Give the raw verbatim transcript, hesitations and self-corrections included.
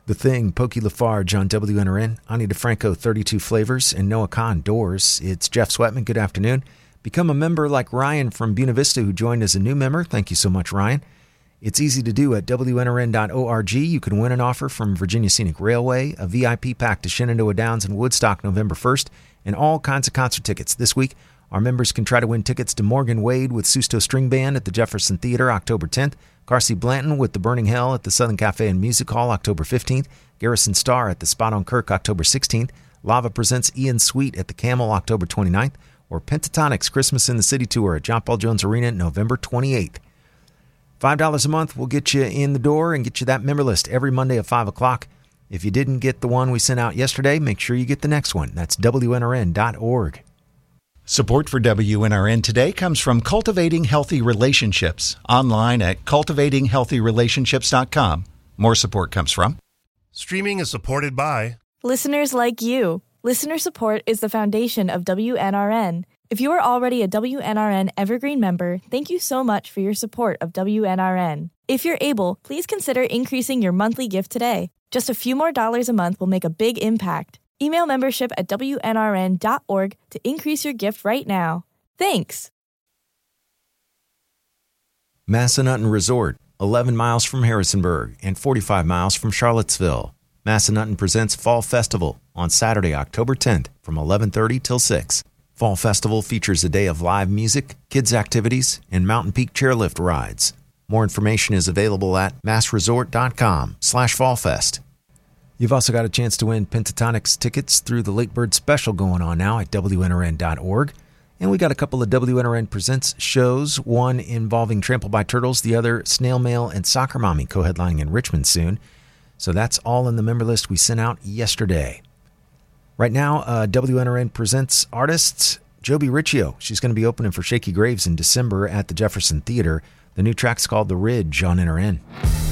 The Thing, Pokey Lafarge on W N R N, Ani DeFranco, thirty-two Flavors, and Noah Khan, Doors. It's Jeff Sweatman. Good afternoon. Become a member like Ryan from Buena Vista, who joined as a new member. Thank you so much, Ryan. It's easy to do at W N R N dot org. You can win an offer from Virginia Scenic Railway, a V I P pack to Shenandoah Downs and Woodstock November first, and all kinds of concert tickets. This week, our members can try to win tickets to Morgan Wade with Susto String Band at the Jefferson Theater October tenth, Carsey Blanton with the Burning Hell at the Southern Cafe and Music Hall October fifteenth, Garrison Starr at the Spot on Kirk October sixteenth, Lava presents Ian Sweet at the Camel October twenty-ninth, or Pentatonix Christmas in the City Tour at John Paul Jones Arena November twenty-eighth. five dollars a month will get you in the door and get you that member list every Monday at five o'clock. If you didn't get the one we sent out yesterday, make sure you get the next one. That's W N R N dot org. Support for W N R N today comes from Cultivating Healthy Relationships, online at cultivating healthy relationships dot com. More support comes from Streaming is supported by listeners like you. Listener support is the foundation of W N R N. If you are already a W N R N Evergreen member, thank you so much for your support of W N R N. If you're able, please consider increasing your monthly gift today. Just a few more dollars a month will make a big impact. Email membership at W N R N dot org to increase your gift right now. Thanks. Massanutten Resort, eleven miles from Harrisonburg and forty-five miles from Charlottesville. Massanutten presents Fall Festival on Saturday, October tenth from eleven thirty till six. Fall Festival features a day of live music, kids' activities, and Mountain Peak chairlift rides. More information is available at massresort dot com slash fallfest. You've also got a chance to win Pentatonix tickets through the Late Bird Special going on now at W N R N dot org. And we got a couple of W N R N Presents shows, one involving Trampled by Turtles, the other Snail Mail and Soccer Mommy co-headlining in Richmond soon. So that's all in the member list we sent out yesterday. Right now, uh, W N R N Presents artists, Joby Riccio. She's going to be opening for Shaky Graves in December at the Jefferson Theater. The new track's called The Ridge on N R N.